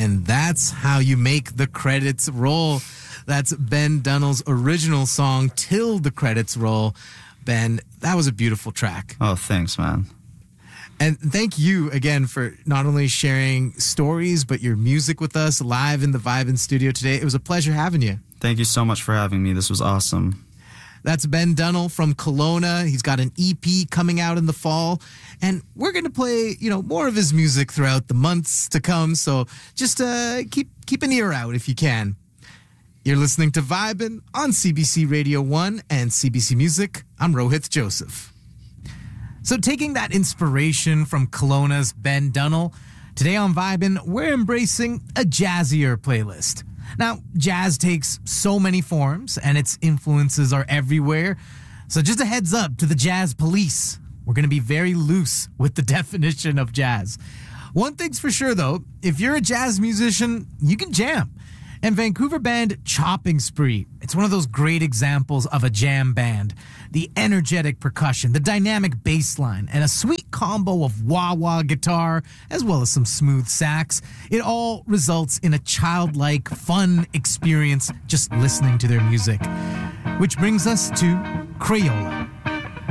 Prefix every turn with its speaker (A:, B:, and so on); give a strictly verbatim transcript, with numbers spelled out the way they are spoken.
A: and that's how you make the credits roll. That's Ben Dunnell's original song, Till the Credits Roll. Ben, that was a beautiful track.
B: Oh, thanks, man.
A: And thank you again for not only sharing stories, but your music with us live in the Vibin' studio today. It was a pleasure having you.
B: Thank you so much for having me. This was awesome.
A: That's Ben Dunnell from Kelowna. He's got an E P coming out in the fall, and we're going to play, you know, more of his music throughout the months to come. So just uh, keep keep an ear out if you can. You're listening to Vibin' on C B C Radio one and C B C Music. I'm Rohith Joseph. So taking that inspiration from Kelowna's Ben Dunnell, today on Vibin', we're embracing a jazzier playlist. Now, jazz takes so many forms, and its influences are everywhere. So just a heads up to the jazz police. We're going to be very loose with the definition of jazz. One thing's for sure, though. If you're a jazz musician, you can jam. And Vancouver band Chopping Spree, it's one of those great examples of a jam band. The energetic percussion, the dynamic bass line, and a sweet combo of wah-wah guitar, as well as some smooth sax. It all results in a childlike, fun experience just listening to their music. Which brings us to Crayola.